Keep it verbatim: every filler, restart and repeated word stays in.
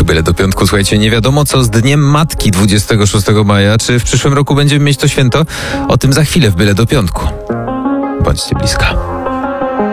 Byle do piątku. Słuchajcie, nie wiadomo co z Dniem Matki dwudziestego szóstego maja. Czy w przyszłym roku będziemy mieć to święto? O tym za chwilę w Byle do piątku. Bądźcie blisko.